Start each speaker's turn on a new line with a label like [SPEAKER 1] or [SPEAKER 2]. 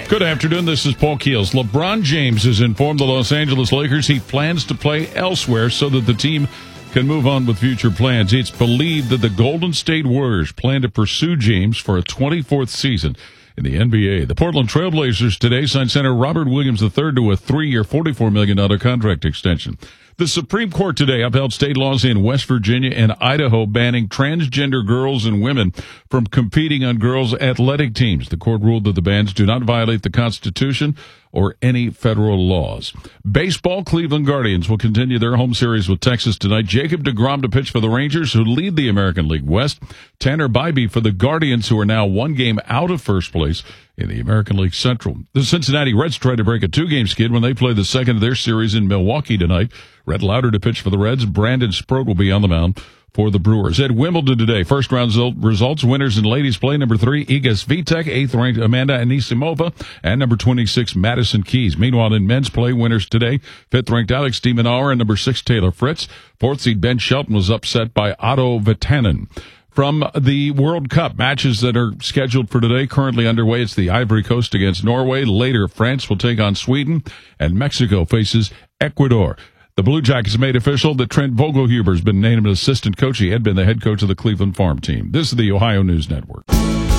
[SPEAKER 1] Good afternoon. This is Paul Keels. LeBron James has informed the Los Angeles Lakers he plans to play elsewhere so that the team can move on with future plans. It's believed that the Golden State Warriors plan to pursue James for a 24th season in the NBA. The Portland Trail Blazers today signed center Robert Williams III to a 3-year, $44 million contract extension. The Supreme Court today upheld state laws in West Virginia and Idaho banning transgender girls and women from competing on girls' athletic teams. The court ruled that the bans do not violate the Constitution or any federal laws. Baseball, Cleveland Guardians will continue their home series with Texas tonight. Jacob deGrom to pitch for the Rangers, who lead the American League West. Tanner Bybee for the Guardians, who are now one game out of first place in the American League Central. The Cincinnati Reds try to break a 2-game skid when they play the second of their series in Milwaukee tonight. Red Lauder to pitch for the Reds. Brandon Sproat will be on the mound for the Brewers. At Wimbledon today, first round results, winners in ladies play, number 3, Iga Swiatek, 8th ranked Amanda Anisimova, and number 26, Madison Keys. Meanwhile, in men's play, winners today, 5th ranked Alex de Minaur and number 6, Taylor Fritz. 4th seed Ben Shelton was upset by Otto Vatanen. From the World Cup, matches that are scheduled for today, currently underway, it's the Ivory Coast against Norway. Later, France will take on Sweden, and Mexico faces Ecuador. The Blue Jackets made official that Trent Vogelhuber has been named an assistant coach. He had been the head coach of the Cleveland Farm team. This is the Ohio News Network.